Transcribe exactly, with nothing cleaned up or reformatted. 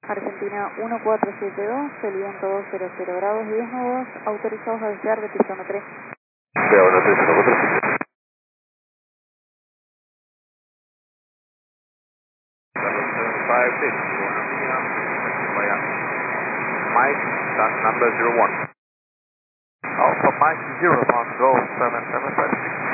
Argentina uno cuatro siete dos, el viento dos cero cero grados diez nudos, autorizados a desear de pista uno tres. Veo uno tres uno cuatro siete. seven five six, Buenos Días, vaya. Mike, that's number zero one. Alpha Mike zero one, go seven seven five six.